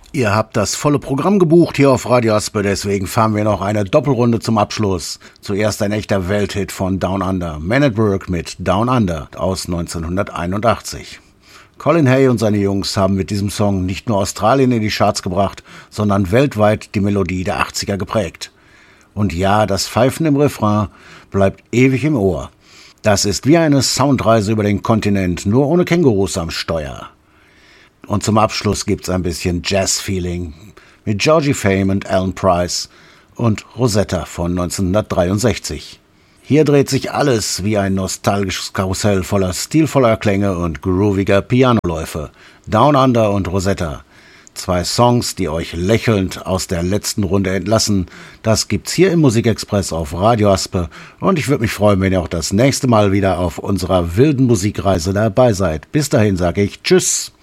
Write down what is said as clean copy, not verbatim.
Ihr habt das volle Programm gebucht hier auf Radio Aspe, deswegen fahren wir noch eine Doppelrunde zum Abschluss. Zuerst ein echter Welthit von Down Under, Man at Work mit Down Under aus 1981. Colin Hay und seine Jungs haben mit diesem Song nicht nur Australien in die Charts gebracht, sondern weltweit die Melodie der 80er geprägt. Und ja, das Pfeifen im Refrain bleibt ewig im Ohr. Das ist wie eine Soundreise über den Kontinent, nur ohne Kängurus am Steuer. Und zum Abschluss gibt's ein bisschen Jazz-Feeling mit Georgie Fame und Alan Price und Rosetta von 1963. Hier dreht sich alles wie ein nostalgisches Karussell voller stilvoller Klänge und grooviger Pianoläufe. Down Under und Rosetta. Zwei Songs, die euch lächelnd aus der letzten Runde entlassen. Das gibt's hier im Musikexpress auf Radio Aspe. Und ich würde mich freuen, wenn ihr auch das nächste Mal wieder auf unserer wilden Musikreise dabei seid. Bis dahin sage ich Tschüss.